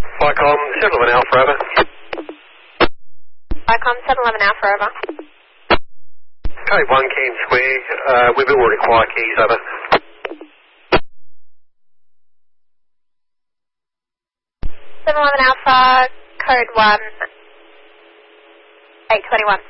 Vicom 711 Alpha, over. Vicom 711 Alpha, over. Code 1 Cairn Square, we will require keys, over. 711 Alpha, code 1, 821.